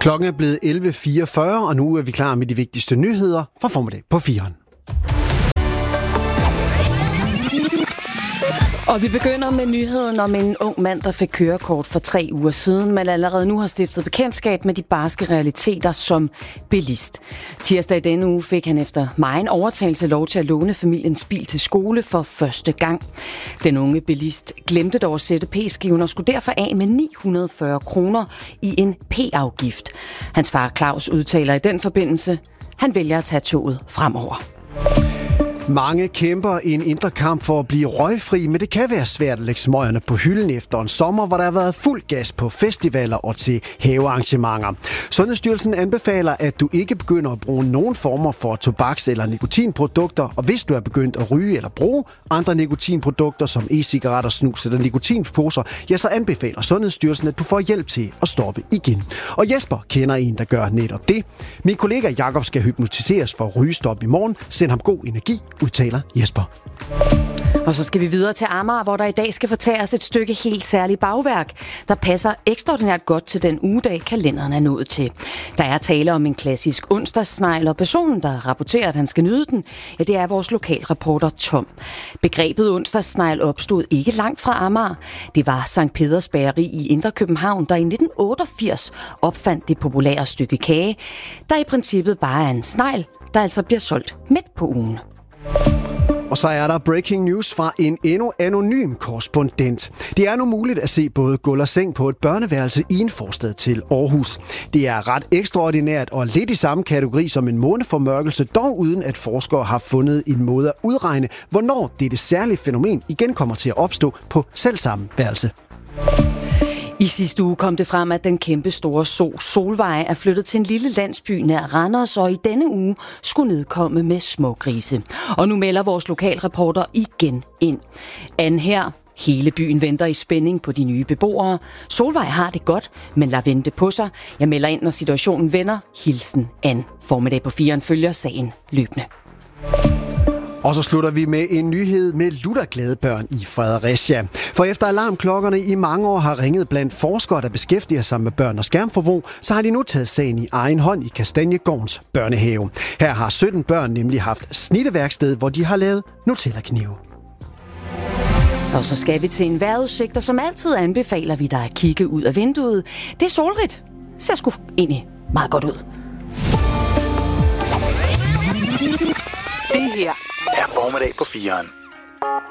Klokken er blevet 11.44, og nu er vi klar med de vigtigste nyheder fra formiddag på 4'eren. Og vi begynder med nyheden om en ung mand, der fik kørekort for 3 uger siden, men allerede nu har stiftet bekendtskab med de barske realiteter som bilist. Tirsdag i denne uge fik han efter megen overtagelse lov til at låne familiens bil til skole for første gang. Den unge bilist glemte dog at sætte p-skiven og skulle derfor af med 940 kroner i en p-afgift. Hans far Claus udtaler i den forbindelse, han vælger at tage toget fremover. Mange kæmper en indre kamp for at blive røgfri, men det kan være svært at lægge smøgerne på hylden efter en sommer, hvor der har været fuld gas på festivaler og til havearrangementer. Sundhedsstyrelsen anbefaler, at du ikke begynder at bruge nogen former for tobaks- eller nikotinprodukter, og hvis du er begyndt at ryge eller bruge andre nikotinprodukter som e-cigaretter, snus eller nikotinposer, ja, så anbefaler Sundhedsstyrelsen, at du får hjælp til at stoppe igen. Og Jesper kender en, der gør netop det. Min kollega Jakob skal hypnotiseres for rygestop i morgen. Send ham god energi, udtaler Jesper. Og så skal vi videre til Amager, hvor der i dag skal fortæres et stykke helt særligt bagværk, der passer ekstraordinært godt til den ugedag, kalenderen er nået til. Der er tale om en klassisk onsdagssnegl, og personen, der rapporterer, at han skal nyde den, ja, det er vores lokalreporter Tom. Begrebet onsdagssnegl opstod ikke langt fra Amager. Det var Sankt Peders Bageri i Indre København, der i 1988 opfandt det populære stykke kage, der i princippet bare er en snegl, der altså bliver solgt midt på ugen. Og så er der breaking news fra en endnu anonym korrespondent. Det er nu muligt at se både gulv og seng på et børneværelse i en forstad til Aarhus. Det er ret ekstraordinært og lidt i samme kategori som en måneformørkelse, dog uden at forskere har fundet en måde at udregne, hvornår dette særlige fænomen igen kommer til at opstå på selvsamme værelse. I sidste uge kom det frem, at den kæmpe store Solvej er flyttet til en lille landsby nær Randers, og i denne uge skulle nedkomme med smågrise. Og nu melder vores lokalreporter igen ind. Anne her. Hele byen venter i spænding på de nye beboere. Solvej har det godt, men lader vente på sig. Jeg melder ind, når situationen vender. Hilsen Anne. Formiddag på 4'eren følger sagen løbende. Og så slutter vi med en nyhed med lutterglade børn i Fredericia. For efter alarmklokkerne i mange år har ringet blandt forskere, der beskæftiger sig med børn og skærmforbrug, så har de nu taget sagen i egen hånd i Kastanjegårdens børnehave. Her har 17 børn nemlig haft snitteværksted, hvor de har lavet Nutella-knive. Og så skal vi til en vejrudsigt, og som altid anbefaler vi dig at kigge ud af vinduet. Det er solrigt. Ser sgu egentlig meget godt ud. Det her er formiddag på 4'eren.